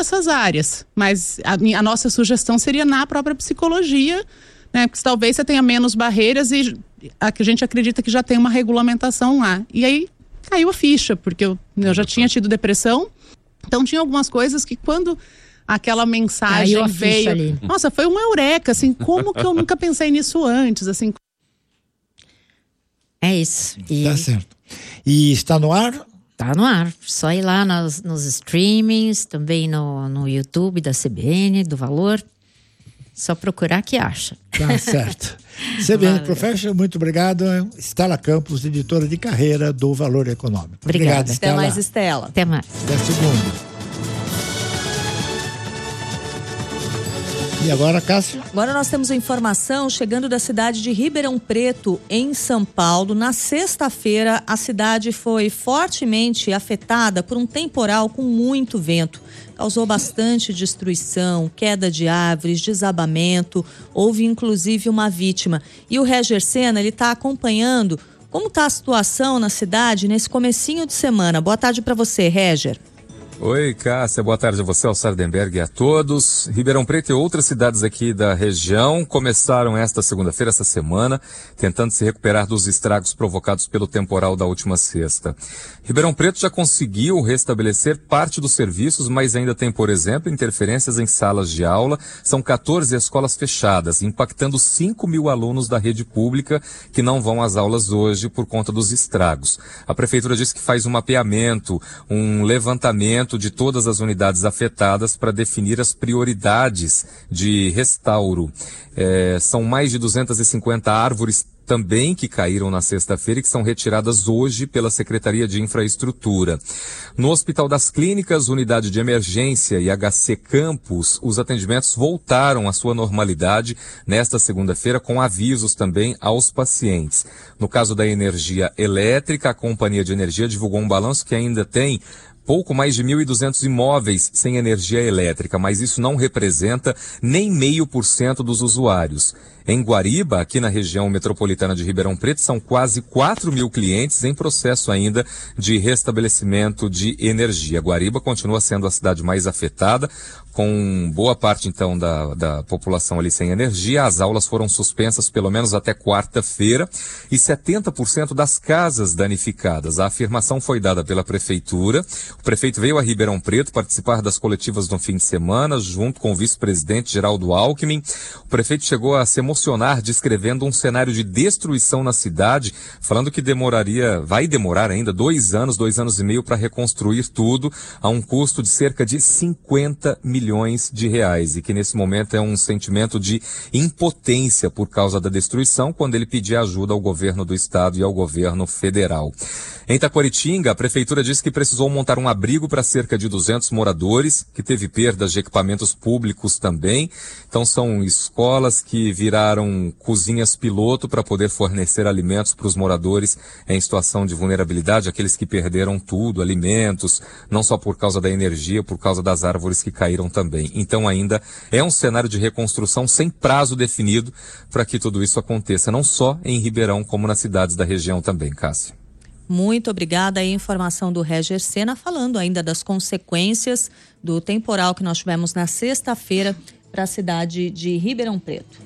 dessas áreas, mas a nossa sugestão seria na própria psicologia, né? Porque talvez você tenha menos barreiras e a gente acredita que já tem uma regulamentação lá. E aí caiu a ficha, porque eu já tinha tido depressão, então tinha algumas coisas que quando aquela mensagem veio, ali. Nossa, foi um eureka, assim, como que eu nunca pensei nisso antes, assim. É isso. Tá certo. E está no ar? Tá no ar. Só ir lá nos streamings, também no YouTube da CBN, do Valor. Só procurar que acha. Tá certo. CBN Professional, muito obrigado. Estela Campos, editora de carreira do Valor Econômico. Obrigado, Estela. Até mais, Estela. Até mais. Até segunda. E agora, Cássia? Agora nós temos a informação chegando da cidade de Ribeirão Preto, em São Paulo. Na sexta-feira, a cidade foi fortemente afetada por um temporal com muito vento. Causou bastante destruição, queda de árvores, desabamento. Houve, inclusive, uma vítima. E o Reger Sena, ele está acompanhando como está a situação na cidade nesse comecinho de semana. Boa tarde para você, Reger. Oi, Cássia, boa tarde a você, ao Sardenberg e a todos. Ribeirão Preto e outras cidades aqui da região começaram esta segunda-feira, essa semana, tentando se recuperar dos estragos provocados pelo temporal da última sexta. Ribeirão Preto já conseguiu restabelecer parte dos serviços, mas ainda tem, por exemplo, interferências em salas de aula. São 14 escolas fechadas, impactando 5 mil alunos da rede pública que não vão às aulas hoje por conta dos estragos. A prefeitura disse que faz um mapeamento, um levantamento de todas as unidades afetadas para definir as prioridades de restauro. São mais de 250 árvores também que caíram na sexta-feira e que são retiradas hoje pela Secretaria de Infraestrutura. No Hospital das Clínicas, Unidade de Emergência e HC Campos, os atendimentos voltaram à sua normalidade nesta segunda-feira, com avisos também aos pacientes. No caso da energia elétrica, a Companhia de Energia divulgou um balanço que ainda tem pouco mais de 1.200 imóveis sem energia elétrica, mas isso não representa nem 0,5% dos usuários. Em Guariba, aqui na região metropolitana de Ribeirão Preto, são quase 4 mil clientes em processo ainda de restabelecimento de energia. Guariba continua sendo a cidade mais afetada, com boa parte então da população ali sem energia. As aulas foram suspensas pelo menos até quarta-feira e 70% das casas danificadas. A afirmação foi dada pela prefeitura. O prefeito veio a Ribeirão Preto participar das coletivas no fim de semana, junto com o vice-presidente Geraldo Alckmin. O prefeito chegou a se emocionar descrevendo um cenário de destruição na cidade, falando que vai demorar ainda 2 anos, 2 anos e meio para reconstruir tudo a um custo de cerca de 50 milhões de reais, e que nesse momento é um sentimento de impotência por causa da destruição, quando ele pedia ajuda ao governo do estado e ao governo federal. Em Taquaritinga, a prefeitura disse que precisou montar um abrigo para cerca de 200 moradores, que teve perdas de equipamentos públicos também. Então são escolas que viraram cozinhas piloto para poder fornecer alimentos para os moradores em situação de vulnerabilidade, aqueles que perderam tudo, alimentos, não só por causa da energia, por causa das árvores que caíram também. Então ainda é um cenário de reconstrução sem prazo definido para que tudo isso aconteça, não só em Ribeirão, como nas cidades da região também, Cássia. Muito obrigada. A informação do Reger Sena, falando ainda das consequências do temporal que nós tivemos na sexta-feira para a cidade de Ribeirão Preto.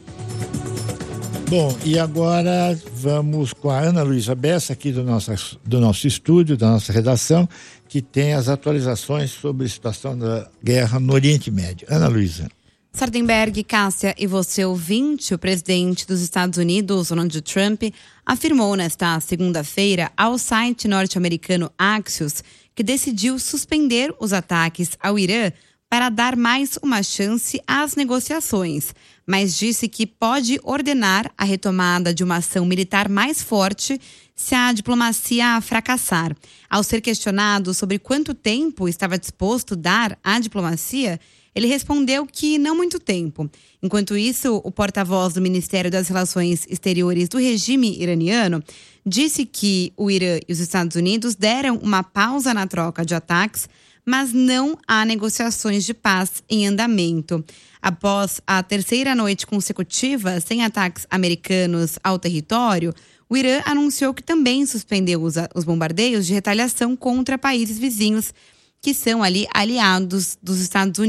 Bom, e agora vamos com a Ana Luísa Bessa, aqui do nosso estúdio, da nossa redação, que tem as atualizações sobre a situação da guerra no Oriente Médio. Ana Luísa. Sardenberg, Cássia e você ouvinte, o presidente dos Estados Unidos, Donald Trump, afirmou nesta segunda-feira ao site norte-americano Axios que decidiu suspender os ataques ao Irã para dar mais uma chance às negociações, mas disse que pode ordenar a retomada de uma ação militar mais forte se a diplomacia fracassar. Ao ser questionado sobre quanto tempo estava disposto a dar à diplomacia, ele respondeu que não muito tempo. Enquanto isso, o porta-voz do Ministério das Relações Exteriores do regime iraniano disse que o Irã e os Estados Unidos deram uma pausa na troca de ataques, mas não há negociações de paz em andamento. Após a terceira noite consecutiva sem ataques americanos ao território, o Irã anunciou que também suspendeu os bombardeios de retaliação contra países vizinhos que são ali aliados dos Estados Unidos.